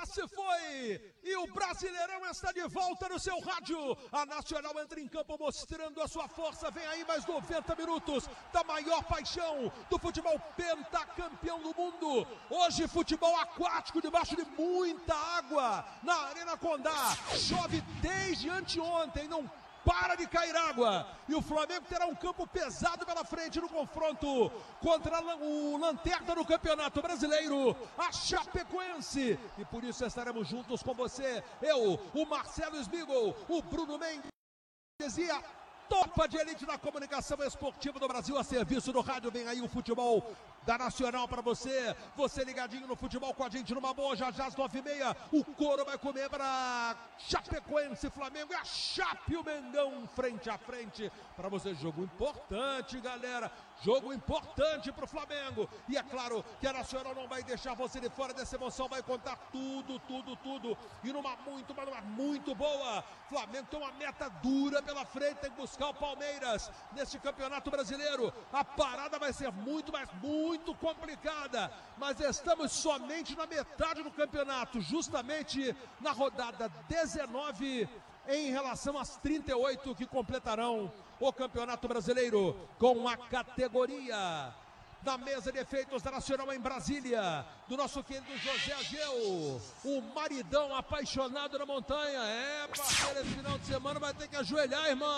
se foi! E o Brasileirão está de volta no seu rádio. A Nacional entra em campo mostrando a sua força. Vem aí mais 90 minutos da maior paixão do futebol pentacampeão do mundo. Hoje, futebol aquático debaixo de muita água na Arena Condá. Chove desde anteontem, não para de cair água, e o Flamengo terá um campo pesado pela frente no confronto contra o lanterna do Campeonato Brasileiro, a Chapecoense, e por isso estaremos juntos com você, eu, o Marcelo Smigol, o Bruno Mendes e a topa de elite da comunicação esportiva do Brasil a serviço do rádio. Vem aí o futebol da Nacional para você, você ligadinho no futebol com a gente numa boa, já às 9h30, o couro vai comer para Chapecoense, Flamengo, e a Chape e o Mengão frente a frente para você. Jogo importante, galera, jogo importante para o Flamengo, e é claro que a Nacional não vai deixar você de fora dessa emoção, vai contar tudo, e numa muito boa. Flamengo tem uma meta dura pela frente, tem que buscar o Palmeiras neste Campeonato Brasileiro. A parada vai ser muito complicada, mas estamos somente na metade do campeonato, justamente na rodada 19 em relação às 38 que completarão o Campeonato Brasileiro com a categoria. Na mesa de efeitos da Nacional em Brasília, do nosso querido José Ageu, o maridão apaixonado na montanha. Parceiro, esse final de semana vai ter que ajoelhar, irmão.